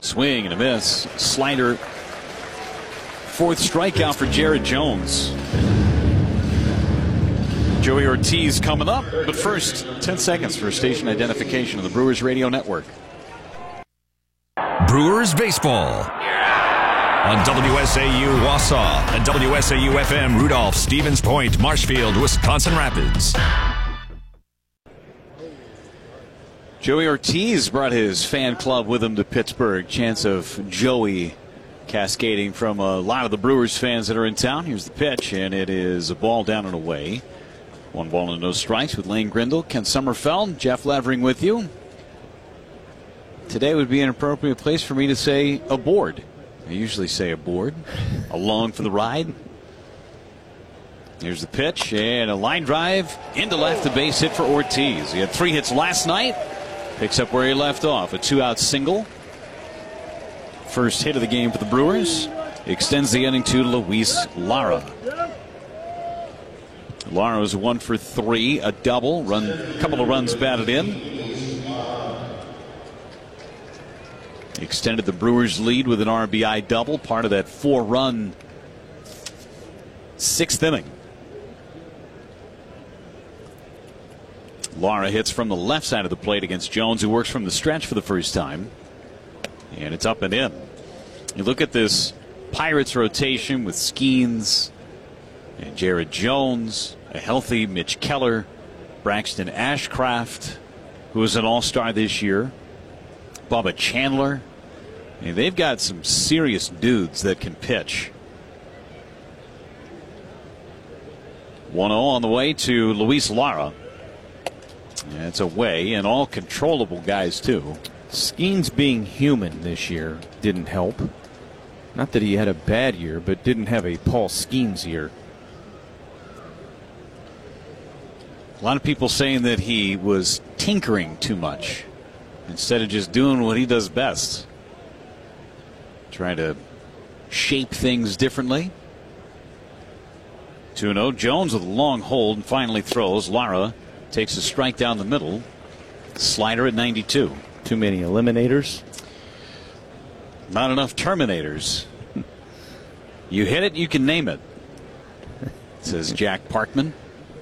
Swing and a miss. Slider. Fourth strikeout for Jared Jones. Joey Ortiz coming up, but first, 10 seconds for station identification on the Brewers Radio Network. Brewers baseball on WSAU Wausau and WSAU-FM Rudolph, Stevens Point, Marshfield, Wisconsin Rapids. Joey Ortiz brought his fan club with him to Pittsburgh. Chance of Joey cascading from a lot of the Brewers fans that are in town. Here's the pitch, and it is a ball down and away. 1 ball and no strikes with Lane Grindle, Ken Sommerfeld, Jeff Levering with you. Today would be an appropriate place for me to say aboard. I usually say aboard. Along for the ride. Here's the pitch, and a line drive into left, the base hit for Ortiz. He had 3 hits last night. Picks up where he left off. A 2-out single. First hit of the game for the Brewers. Extends the inning to Luis Lara. Lara was 1 for 3, a double, a couple of runs batted in. Extended the Brewers' lead with an RBI double, part of that 4-run 6th inning. Lara hits from the left side of the plate against Jones, who works from the stretch for the first time. And it's up and in. You look at this Pirates rotation with Skeens and Jared Jones, a healthy Mitch Keller, Braxton Ashcraft, who was an all-star this year, Bubba Chandler. I mean, they've got some serious dudes that can pitch. 1-0 on the way to Luis Lara. And it's away, and all controllable guys, too. Skeens being human this year didn't help. Not that he had a bad year, but didn't have a Paul Skeens year. A lot of people saying that he was tinkering too much instead of just doing what he does best. Trying to shape things differently. 2-0. Jones with a long hold and finally throws. Lara takes a strike down the middle. Slider at 92. Too many eliminators. Not enough terminators. You hit it, you can name it, says Jack Parkman.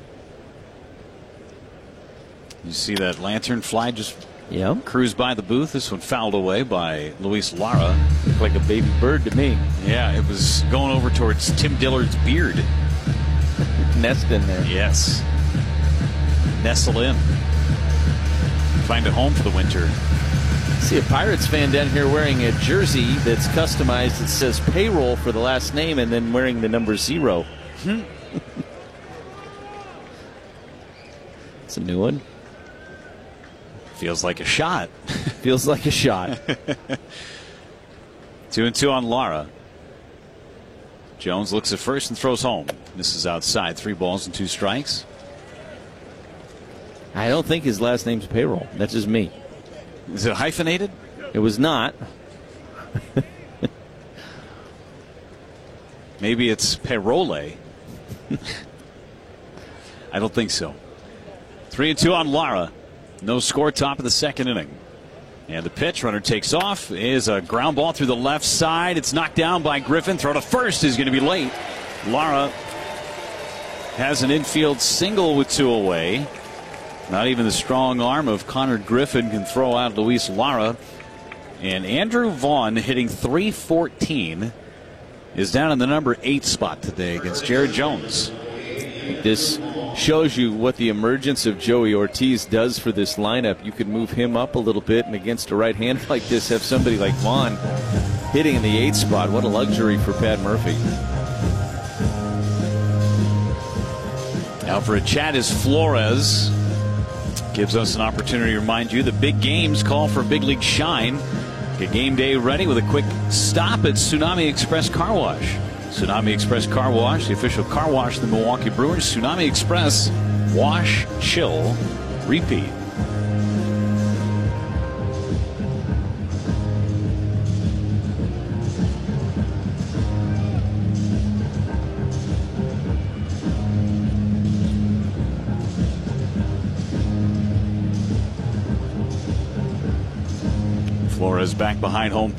You see that lantern fly just cruise by the booth. This one fouled away by Luis Lara. Looked like a baby bird to me. Yeah, it was going over towards Tim Dillard's beard. Nest in there. Yes. Nestle in. Find a home for the winter. See a Pirates fan down here wearing a jersey that's customized that says payroll for the last name and then wearing the number 0. It's a new one. Feels like a shot. Feels like a shot. 2-2 on Lara. Jones looks at first and throws home. Misses outside. 3 balls and 2 strikes. I don't think his last name's Payroll. That's just me. Is it hyphenated? It was not. Maybe it's Perole. I don't think so. 3-2 on Lara. No score, top of the 2nd inning. And the pitch, runner takes off, is a ground ball through the left side. It's knocked down by Griffin. Throw to first is going to be late. Lara has an infield single with 2 away. Not even the strong arm of Connor Griffin can throw out Luis Lara. And Andrew Vaughn, hitting .314, is down in the number 8 spot today against Jared Jones. This shows you what the emergence of Joey Ortiz does for this lineup. You could move him up a little bit, and against a right hand like this, have somebody like Vaughn hitting in the 8 spot. What a luxury for Pat Murphy. Now for a chat is Flores. Gives us an opportunity to remind you the big games call for big league shine. Get game day ready with a quick stop at Tsunami Express Car Wash. Tsunami Express Car Wash, the official car wash of the Milwaukee Brewers. Tsunami Express, wash, chill, repeat. Flores back behind home